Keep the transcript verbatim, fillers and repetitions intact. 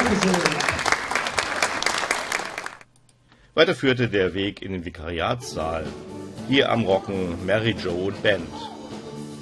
Dankeschön. Weiter führte der Weg in den Vikariatssaal. Hier am Rocken Mary Jo und Band.